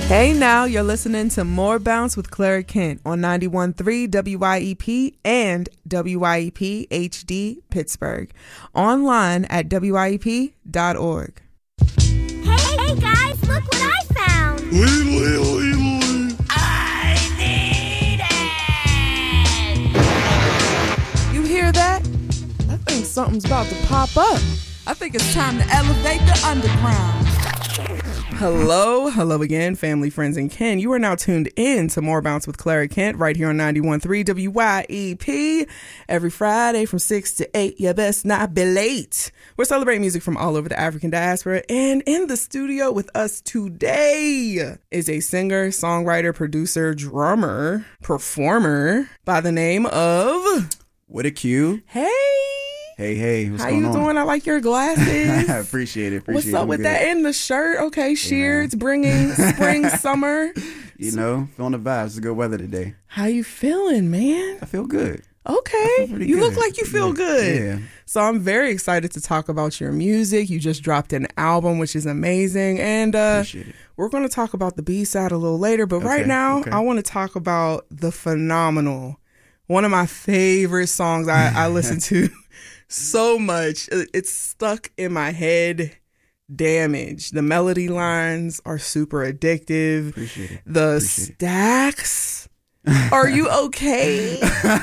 Hey now, you're listening to More Bounce with Clara Kent on 91.3 WYEP and WYEP HD Pittsburgh. Online at WYEP.org. Hey guys, look what I found! I need it! You hear that? I think something's about to pop up. I think it's time to elevate the underground. Hello again, family, friends, and kin. You are now tuned in to More Bounce with Clara Kent right here on 91.3 WYEP. Every Friday from 6 to 8, you best not be late. We're celebrating music from all over the African diaspora. And in the studio with us today is a singer, songwriter, producer, drummer, performer by the name of... With a Q. Hey. Hey, what's How going you on? doing? I like your glasses. I appreciate it. What's up with that in the shirt? Okay, sheer. It's bringing spring, summer. You know, feeling the vibes. It's a good weather today. How you feeling, man? I feel good. Okay. Pretty You good. look like you feel good. Yeah. So I'm very excited to talk about your music. You just dropped an album, which is amazing. And Appreciate it. we're going to talk about the B-side a little later. But right now, I want to talk about the phenomenal, one of my favorite songs I listen to so much. It's stuck in my head. Damage. The melody lines are super addictive. Appreciate it. The stacks. Are you okay?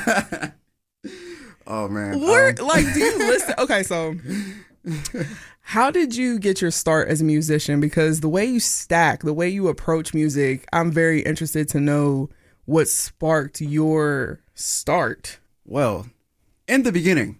Oh, man. Do you listen? Okay, so how did you get your start as a musician? Because the way you stack, the way you approach music, I'm very interested to know what sparked your start. Well, in the beginning,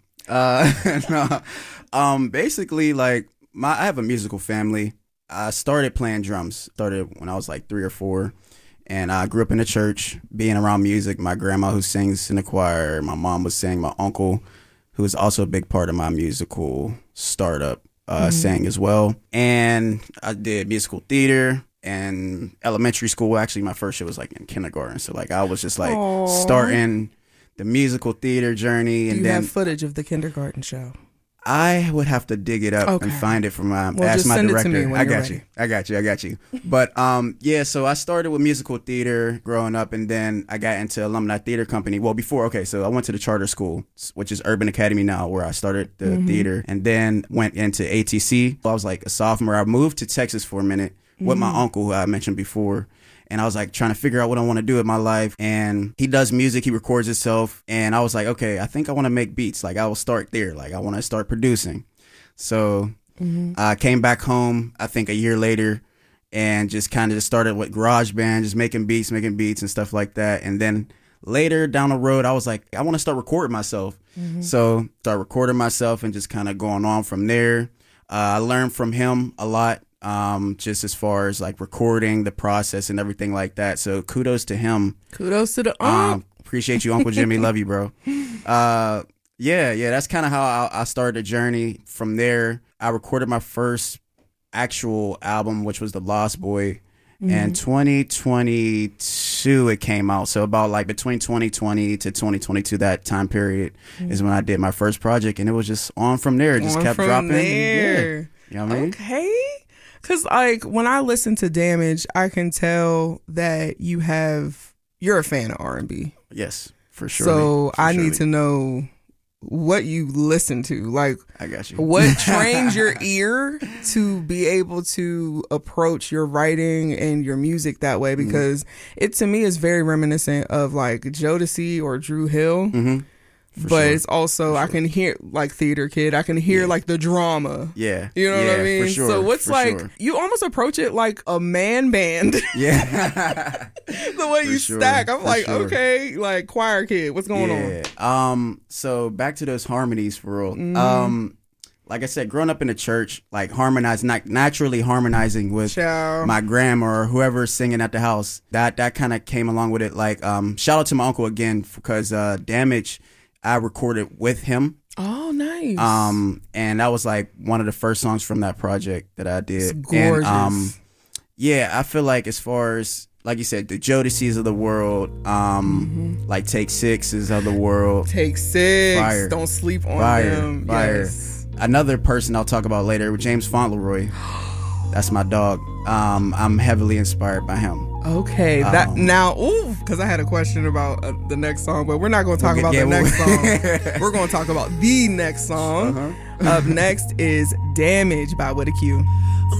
basically, like, I have a musical family. I started playing drums. Started when I was like 3 or 4. And I grew up in the church, being around music. My grandma, who sings in the choir, my mom was singing. My uncle, who is also a big part of my musical startup, sang as well. And I did musical theater and elementary school. Actually, my first year was like in kindergarten. So like I was just like starting the musical theater journey. And Do you then have footage of the kindergarten show? I would have to dig it up and find it from ask just my send director. it to me when I you're got ready. you. But so I started with musical theater growing up, and then I got into Alumni Theater Company. Well, so I went to the charter school, which is Urban Academy now, where I started the theater, and then went into ATC. I was like a sophomore. I moved to Texas for a minute with my uncle, who I mentioned before. And I was like trying to figure out what I want to do with my life. And he does music, he records himself. And I was like, okay, I think I want to make beats. Like I will start there. Like I want to start producing. So I came back home, I think a year later, and just kind of just started with GarageBand, just making beats and stuff like that. And then later down the road, I was like, I want to start recording myself. So start recording myself and just kind of going on from there. I learned from him a lot. Just as far as like recording the process and everything like that. So kudos to him. Kudos to the appreciate you, Uncle Jimmy. Love you, bro. That's kind of how I started the journey. From there, I recorded my first actual album, which was The Lost Boy. And 2022 it came out. So about like between 2020 to 2022, that time period is when I did my first project, and it was just on from there. It just kept dropping. There. You know what I mean? Okay. Because, like, when I listen to Damage, I can tell that you're a fan of R&B. Yes, for sure. So I need to know what you listen to. Like, I got you. What trains your ear to be able to approach your writing and your music that way? Because it, to me, is very reminiscent of, like, Jodeci or Dru Hill. But it's also, I can hear, like, Theater Kid. I can hear, like, the drama. Yeah. You know what I mean? For sure. So what's you almost approach it like a man band. Yeah. The way you stack. I'm like, okay, like, choir kid, what's going on? So back to those harmonies for real. Like I said, growing up in the church, like naturally harmonizing with my grandma or whoever's singing at the house, that kind of came along with it. Like, shout out to my uncle again, because Damage, I recorded with him. Oh, nice. And that was like one of the first songs from that project that I did. It's gorgeous. And, I feel like as far as, like you said, the Jodeci's of the world, like Take Six is of the world. Take Six. Fire. Don't sleep on Fire. them. Fire. Yes. Another person I'll talk about later, James Fauntleroy. That's my dog. I'm heavily inspired by him. Okay, because I had a question about the next song, but we're not going to talk about the next song. We're going to talk about the next song. Up next is Damage by With a Q.